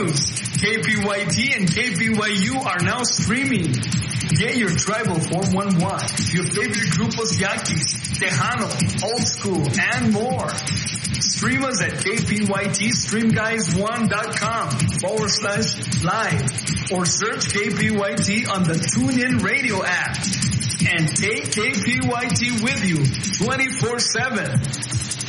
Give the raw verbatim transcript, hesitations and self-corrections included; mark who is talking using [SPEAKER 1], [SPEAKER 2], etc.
[SPEAKER 1] news. K P Y T and K P Y U are now streaming. Get your tribal four one one, your favorite grupos Yaquis, Tejano, Old School, and more. Stream us at kpytstreamguys1.com forward slash live or search K P Y T on the TuneIn Radio app. And take K P Y T with you twenty-four seven.